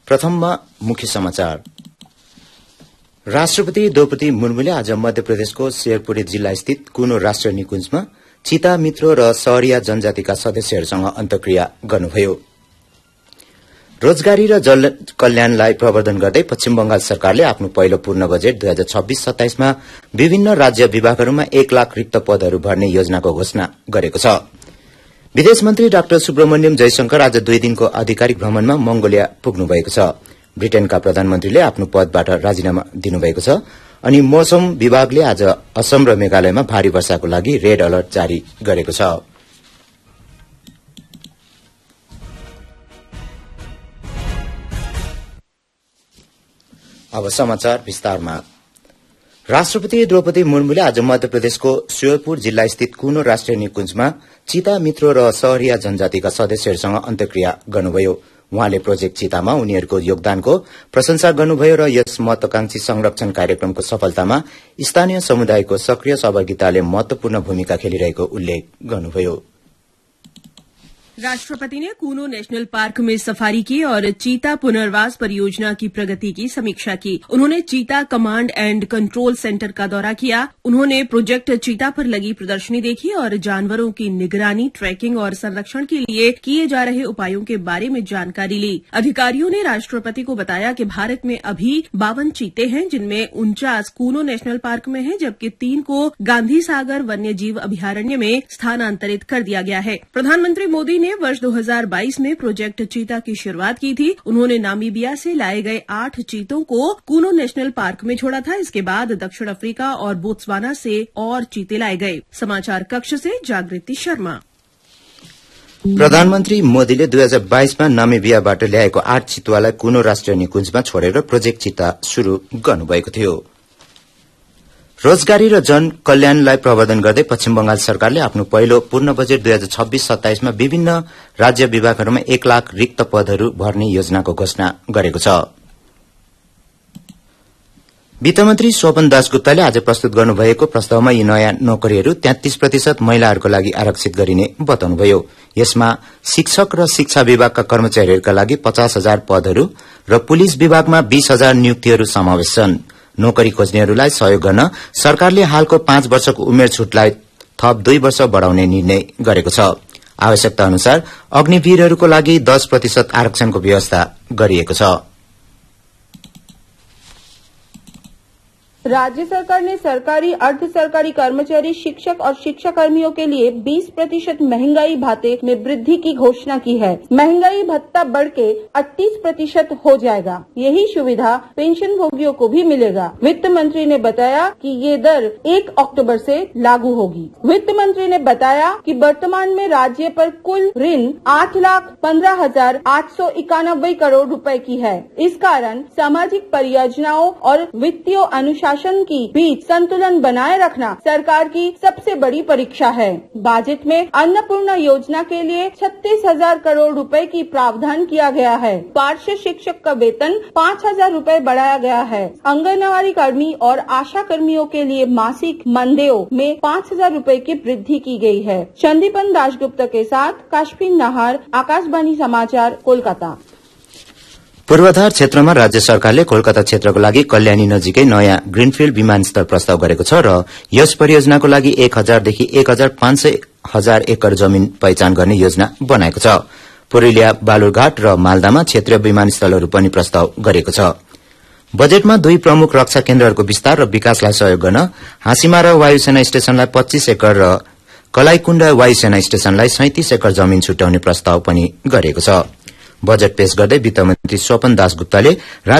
प्रथममा मुख्य समाचार। राष्ट्रपति द्रौपदी मुर्मुले आज मध्य प्रदेशको शेरपुर जिल्ला स्थित कुनो राष्ट्रिय निकुञ्जमा चिता मित्रो र सहरिया जनजातिका सदस्यहरूसँग अन्तर्क्रिया गर्नुभयो। रोजगारी र जल कल्याणलाई प्रवर्धन गर्दै पश्चिम बंगाल सरकारले आफ्नो पहिलो पूर्ण बजेट 2026-27 मा विभिन्न राज्य विभागहरूमा 1 लाख रिक्त पदहरू भर्ने योजनाको घोषणा गरेको छ। विदेश मन्त्री डाक्टर सुब्रमण्यम जयशंकर आज 2 दिनको आधिकारिक भ्रमणमा मंगोलिया पुग्नु भएको छ। ब्रिटेनका प्रधानमन्त्रीले आफ्नो पदबाट राजीनामा दिनुभएको छ अनि मौसम विभागले आज असम र मेघालयमा भारी वर्षाको लागि रेड अलर्ट जारी गरेको छ। अब समाचार विस्तारमा। राष्ट्रपति द्रौपदी मुर्मुले आज मध्य प्रदेशको शिवपुर जिल्ला स्थित कुनो राष्ट्रिय निकुञ्जमा चिता मित्रो र सहरिया जनजातिका सदस्यहरूसँग अन्तर्क्रिया गर्नुभयो। उहाँले प्रोजेक्ट चितामा उनीहरूको योगदानको प्रशंसा गर्नुभयो र यस महत्वाकांक्षी संरक्षण कार्यक्रमको सफलतामा स्थानीय समुदायको सक्रिय सहभागिताले महत्वपूर्ण भूमिका खेलिरहेको उल्लेख गर्नुभयो। राष्ट्रपति ने कूनो नेशनल पार्क में सफारी की और चीता पुनर्वास परियोजना की प्रगति की समीक्षा की। उन्होंने चीता कमांड एंड कंट्रोल सेंटर का दौरा किया। उन्होंने प्रोजेक्ट चीता पर लगी प्रदर्शनी देखी और जानवरों की निगरानी, ट्रैकिंग और संरक्षण के लिए किए जा रहे उपायों के बारे में जानकारी ली। अधिकारियों ने राष्ट्रपति को बताया कि भारत में अभी 52 चीते हैं, जिनमें 49 कूनो नेशनल पार्क में हैं, जबकि 3 को गांधी सागर वन्य जीव अभयारण्य में स्थानांतरित कर दिया गया है। प्रधानमंत्री मोदी ने वर्ष 2022 में प्रोजेक्ट चीता की शुरुआत की थी। उन्होंने नामीबिया से लाए गए 8 चीतों को कूनो नेशनल पार्क में छोड़ा था। इसके बाद दक्षिण अफ्रीका और बोत्सवाना से और चीते लाए गए। समाचार कक्ष से जागृति शर्मा। प्रधानमन्त्री मोदीले 2022 मा नामीबियाबाट ल्याएको 8 चितुवालाई कुनो राष्ट्रिय निकुञ्जमा छोडेर प्रोजेक्ट चिता शुरू गर्नुभएको थियो। रोजगारी र जन कल्याणलाई प्रवर्धन गर्दै पश्चिम बंगाल सरकारले आफ्नो पहिलो पूर्ण बजेट 2026-27 मा विभिन्न राज्य विभागहरूमा 1 लाख रिक्त पदहरू भर्ने योजनाको घोषणा गरेको छ। वित्तमन्त्री स्वपन दासगुप्ताले आज प्रस्तुत गर्नुभएको प्रस्तावमा यी नयाँ नोकरीहरू 33% महिलाहरूको लागि आरक्षित गरिने बताउनुभयो। यसमा शिक्षक र शिक्षा विभागका कर्मचारीहरूका लागि 50,000 पदहरू र पुलिस विभागमा 20,000 नियुक्तिहरू समावेश छन्। नोकरी खोज्नेहरूलाई सहयोग गर्न सरकारले हालको 5 वर्षको उमेर छुटलाई थप 2 वर्ष बढ़ाउने निर्णय गरेको छ। आवश्यकता अनुसार अग्निवीरहरूको लागि 10% आरक्षणको व्यवस्था गरिएको छ। राज्य सरकार ने सरकारी, अर्ध सरकारी कर्मचारी, शिक्षक और शिक्षाकर्मियों के लिए 20% महंगाई भत्ते में वृद्धि की घोषणा की है। महंगाई भत्ता बढ़ के 38% हो जाएगा। यही सुविधा पेंशन भोगियों को भी मिलेगा। वित्त मंत्री ने बताया कि ये दर 1 अक्टूबर से लागू होगी। वित्त मंत्री ने बताया कि वर्तमान में राज्य पर कुल ऋण 8,15,891 करोड़ रुपए की है। इस कारण सामाजिक परियोजनाओं और वित्तीय अनुशासन की बीच संतुलन बनाए रखना सरकार की सबसे बड़ी परीक्षा है। बजट में अन्नपूर्णा योजना के लिए 36,000 करोड़ रुपए की प्रावधान किया गया है। पार्श्व शिक्षक का वेतन 5,000 रुपए बढ़ाया गया है। आंगनवाड़ी कर्मी और आशा कर्मियों के लिए मासिक मानदेय में 5,000 रुपए की वृद्धि की गई है। संदीपन दासगुप्ता के साथ काश्मीर नाहर, आकाशवाणी समाचार, कोलकाता। पूर्वाधार क्षेत्रमा राज्य सरकारले कोलकाता क्षेत्रको लागि कल्याणी नजिकै नयाँ ग्रीनफील्ड विमानस्थल प्रस्ताव गरेको छ र यस परियोजनाको लागि 1,000 देखि 1,500 एकड़ जमिन पहिचान गर्ने योजना बनाएको छ। पुरुलिया, बालुरघाट र मालदामा क्षेत्रीय विमानस्थलहरू पनि प्रस्ताव गरेको छ। बजेटमा 2 प्रमुख रक्षा केन्द्रहरूको विस्तार र विकासलाई सहयोग गर्न हाँसीमारा वायुसेना स्टेशनलाई 25 एकड़ र कलाईकुण्ड वायुसेना स्टेशनलाई 37 एकड़ जमिन छुट्याउने प्रस्ताव पनि गरिएको छ। बजेट पेश गर्दै वित्त मन्त्री स्वपन दासगुप्ताले